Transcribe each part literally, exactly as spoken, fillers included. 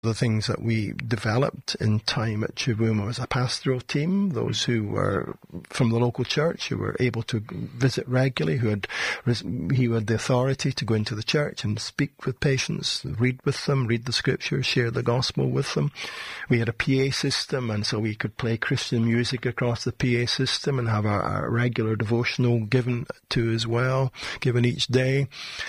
The things that we developed in time at Chivuma was a pastoral team, those who were from the local church, who were able to visit regularly, who had, who had the authority to go into the church and speak with patients, read with them, read the scriptures, share the gospel with them. We had a P A system, and so we could play Christian music across the P A system and have a, a regular devotional given to as well, given each day.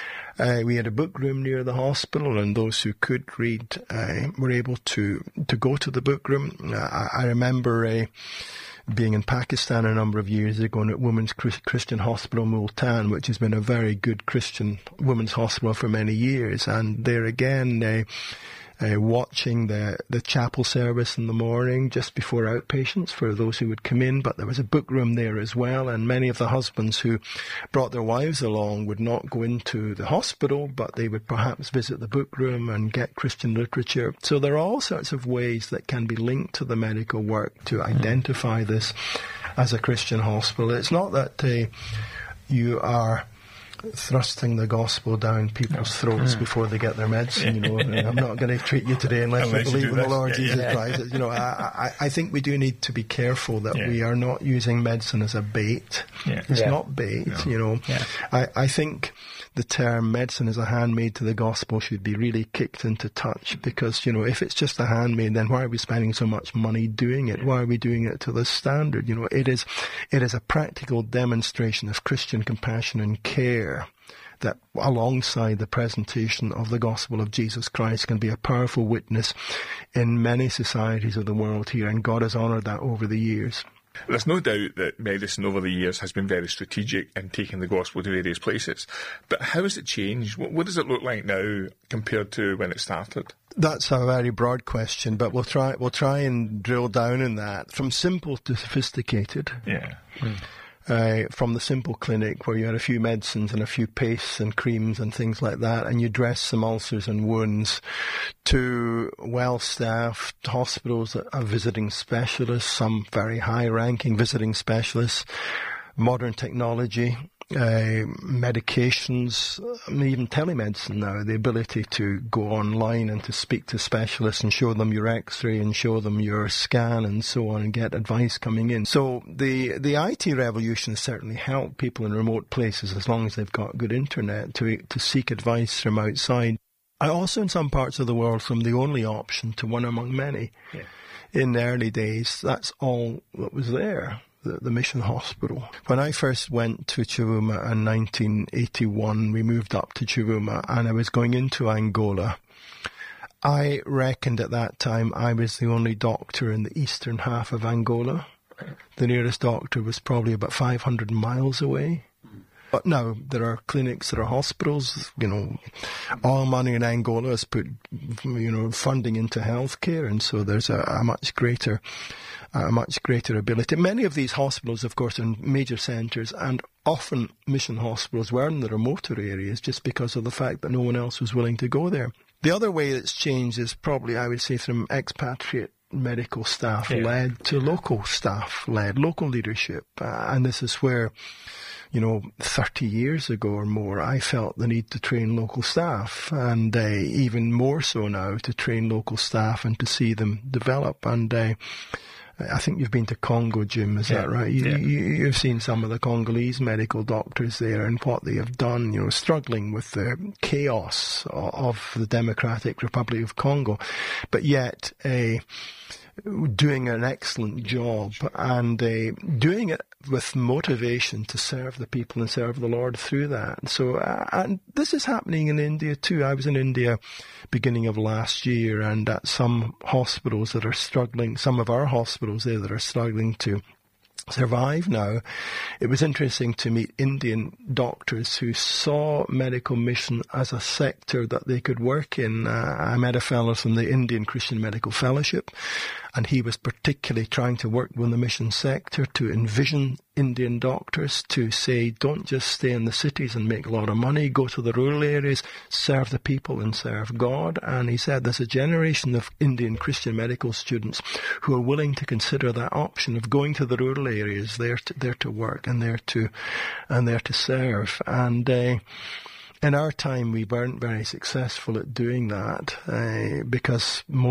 Uh, we had a book room near the hospital, and those who could read uh, were able to, to go to the book room. Uh, I, I remember uh, being in Pakistan a number of years ago and at Women's Christian Hospital Multan, which has been a very good Christian women's hospital for many years. And there again, uh, Uh, watching the, the chapel service in the morning just before outpatients for those who would come in, but there was a book room there as well, and many of the husbands who brought their wives along would not go into the hospital, but they would perhaps visit the book room and get Christian literature. So there are all sorts of ways that can be linked to the medical work to identify this as a Christian hospital. It's not that uh, you are thrusting the gospel down people's throats mm. before they get their medicine, you know. I'm not going to treat you today unless, unless you believe in the Lord yeah, Jesus yeah. Christ. You know, I, I, I think we do need to be careful that yeah. we are not using medicine as a bait. Yeah. It's yeah. not bait, no. you know. Yeah. I, I think the term medicine as a handmaid to the gospel should be really kicked into touch, because, you know, if it's just a handmaid, then why are we spending so much money doing it? Why are we doing it to this standard? You know, it is, it is a practical demonstration of Christian compassion and care that, alongside the presentation of the gospel of Jesus Christ, can be a powerful witness in many societies of the world here, and God has honoured that over the years. There's no doubt that medicine over the years has been very strategic in taking the gospel to various places. But how has it changed? What, what does it look like now compared to when it started? That's a very broad question, but we'll try we'll try and drill down in that. From simple to sophisticated. Yeah. Mm. Uh, from the simple clinic where you had a few medicines and a few pastes and creams and things like that, and you dress some ulcers and wounds, to well-staffed hospitals that are visiting specialists, some very high-ranking visiting specialists, modern technology, uh, medications, I mean, even telemedicine now, the ability to go online and to speak to specialists and show them your x-ray and show them your scan and so on and get advice coming in. So the, the I T revolution has certainly helped people in remote places, as long as they've got good internet, to, to seek advice from outside. I also, in some parts of the world, from the only option to one among many. Yeah. In the early days, that's all that was there. The, the mission hospital. When I first went to Chivuma in nineteen eighty-one, we moved up to Chivuma, and I was going into Angola. I reckoned at that time I was the only doctor in the eastern half of Angola. The nearest doctor was probably about five hundred miles away. But now there are clinics, there are hospitals, you know, all money in Angola has put, you know, funding into healthcare, and so there's a, a much greater a much greater ability. Many of these hospitals, of course, are in major centres, and often mission hospitals were in the remoter areas just because of the fact that no one else was willing to go there. The other way it's changed is probably, I would say, from expatriate medical staff yeah. led to local staff led, local leadership. Uh, and this is where, you know, thirty years ago or more, I felt the need to train local staff, and uh, even more so now to train local staff and to see them develop. And uh, I think you've been to Congo, Jim, is yeah. that right? You, yeah. you, you've seen some of the Congolese medical doctors there and what they have done, you know, struggling with the chaos of the Democratic Republic of Congo, but yet uh, doing an excellent job, and uh, doing it with motivation to serve the people and serve the Lord through that. So, uh, and this is happening in India too. I was in India beginning of last year, and at some hospitals that are struggling, some of our hospitals there that are struggling to survive now. It was interesting to meet Indian doctors who saw medical mission as a sector that they could work in. Uh, I met a fellow from the Indian Christian Medical Fellowship, and he was particularly trying to work with the mission sector to envision Indian doctors to say, don't just stay in the cities and make a lot of money, go to the rural areas, serve the people and serve God. And he said there's a generation of Indian Christian medical students who are willing to consider that option of going to the rural areas, there to, there to work and there to, and there to serve. And, uh, in our time, we weren't very successful at doing that uh, because most